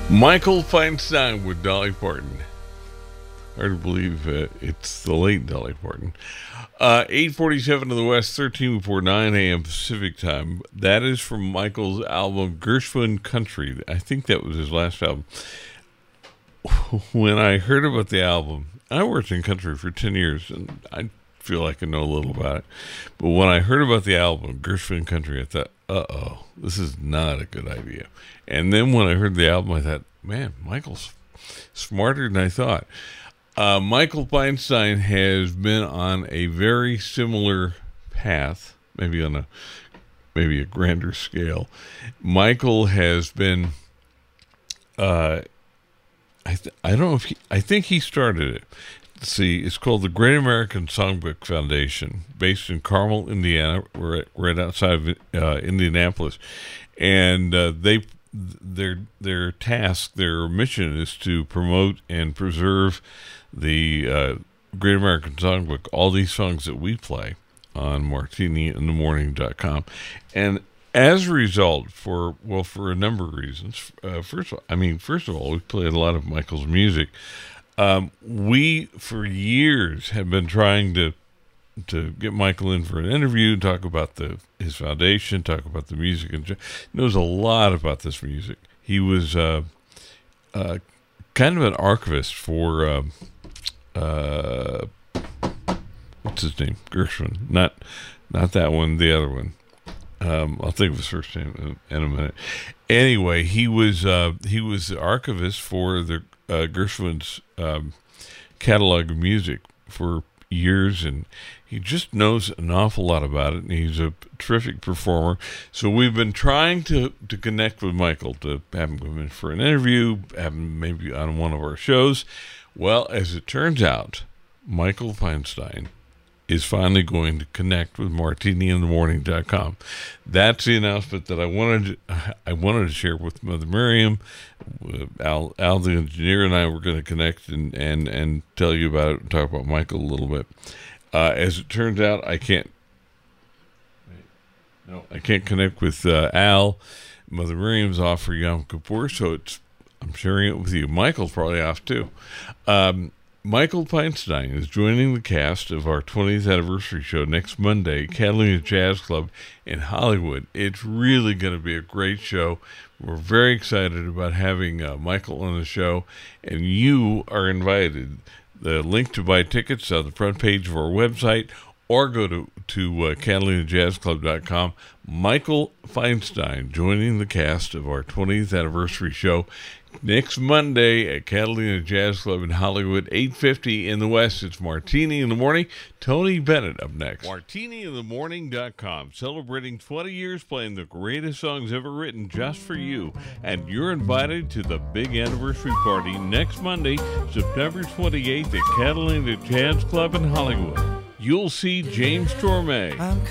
Michael Feinstein with Dolly Parton. Hard to believe it's the late Dolly Parton. 8:47 in the West, 13 before 9 a.m. Pacific time. That is from Michael's album Gershwin Country. I think that was his last album. When I heard about the album, I worked in country for 10 years, and I feel like I know a little about it. But when I heard about the album Gershwin Country, I thought, uh-oh, this is not a good idea. And then when I heard the album, I thought, man, Michael's smarter than I thought. Michael Feinstein has been on a very similar path, maybe on a grander scale. Michael has been, I don't know if I think he started it. See, it's called the Great American Songbook Foundation, based in Carmel, Indiana, right outside of Indianapolis, and their task, their mission is to promote and preserve the Great American Songbook, all these songs that we play on martiniinthemorning.com. And as a result, for a number of reasons, first of all, we played a lot of Michael's music. We, for years, have been trying to get Michael in for an interview, talk about his foundation, talk about the music, and he knows a lot about this music. He was kind of an archivist for what's his name? Gershwin. Not that one, the other one. I'll think of his first name in a minute. Anyway, he was the archivist for the Gershwin's catalog of music for years, and he just knows an awful lot about it, and he's a terrific performer. So we've been trying to connect with Michael, to have him come in for an interview, have him maybe on one of our shows. Well, as it turns out, Michael Feinstein is finally going to connect with martiniinthemorning.com. That's the announcement that I wanted to share with Mother Miriam. Al the engineer, and I were going to connect and tell you about it and talk about Michael a little bit. As it turns out, I can't connect with Al. Mother Miriam's off for Yom Kippur, so I'm sharing it with you. Michael's probably off too. Michael Feinstein is joining the cast of our 20th anniversary show next Monday, Catalina Jazz Club in Hollywood. It's really going to be a great show. We're very excited about having Michael on the show, and you are invited. The link to buy tickets on the front page of our website, or go to CatalinaJazzClub.com. Michael Feinstein joining the cast of our 20th anniversary show next Monday at Catalina Jazz Club in Hollywood, 8:50 in the West. It's Martini in the Morning. Tony Bennett up next. MartiniInTheMorning.com, celebrating 20 years playing the greatest songs ever written just for you. And you're invited to the big anniversary party next Monday, September 28th at Catalina Jazz Club in Hollywood. You'll see James Torme,